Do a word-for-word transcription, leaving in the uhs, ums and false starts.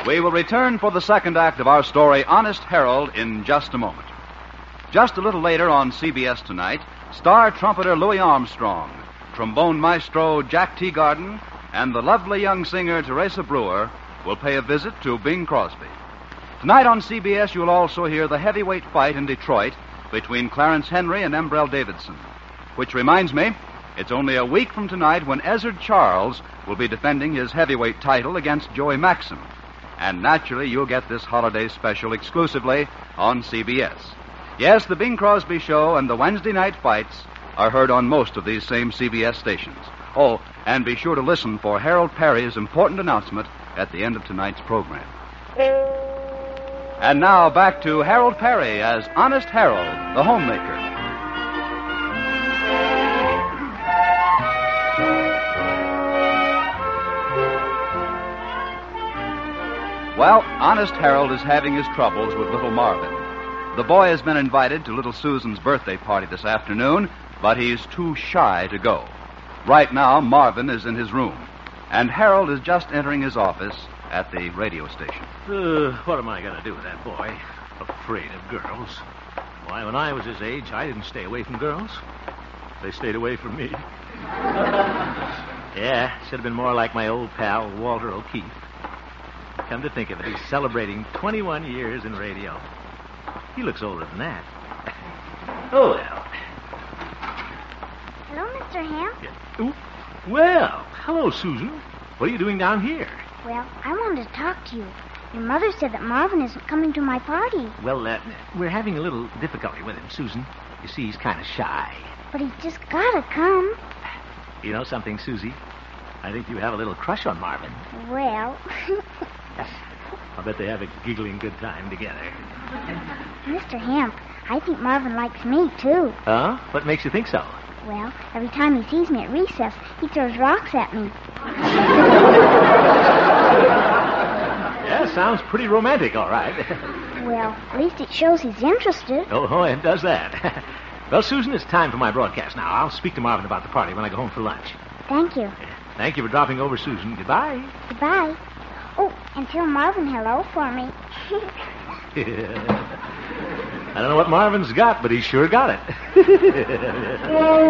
We will return for the second act of our story, Honest Harold, in just a moment. Just a little later on C B S tonight, star trumpeter Louis Armstrong, trombone maestro Jack Teagarden, and the lovely young singer Teresa Brewer will pay a visit to Bing Crosby. Tonight on C B S, you'll also hear the heavyweight fight in Detroit between Clarence Henry and Embrell Davidson. Which reminds me, it's only a week from tonight when Ezzard Charles will be defending his heavyweight title against Joey Maxim. And naturally, you'll get this holiday special exclusively on C B S. Yes, the Bing Crosby Show and the Wednesday night fights are heard on most of these same C B S stations. Oh, and be sure to listen for Harold Perry's important announcement at the end of tonight's program. And now back to Harold Perry as Honest Harold, the homemaker. Well, Honest Harold is having his troubles with little Marvin. The boy has been invited to little Susan's birthday party this afternoon, but he's too shy to go. Right now, Marvin is in his room, and Harold is just entering his office at the radio station. Uh, what am I going to do with that boy? Afraid of girls. Why, when I was his age, I didn't stay away from girls. They stayed away from me. Yeah, should have been more like my old pal, Walter O'Keefe. Come to think of it, he's celebrating twenty-one years in radio. He looks older than that. Oh, well. Hello, Mister Ham. Yeah. Ooh. Well, hello, Susan. What are you doing down here? Well, I wanted to talk to you. Your mother said that Marvin isn't coming to my party. Well, uh, we're having a little difficulty with him, Susan. You see, he's kind of shy. But he's just gotta come. You know something, Susie? I think you have a little crush on Marvin. Well... I'll bet they have a giggling good time together. Mister Hamp, I think Marvin likes me, too. Huh? What makes you think so? Well, every time he sees me at recess, he throws rocks at me. Yeah, sounds pretty romantic, all right. Well, at least it shows he's interested. Oh, oh, it does that. Well, Susan, it's time for my broadcast now. I'll speak to Marvin about the party when I go home for lunch. Thank you. Thank you for dropping over, Susan. Goodbye. Goodbye. Oh, and tell Marvin hello for me. I don't know what Marvin's got, but he sure got it.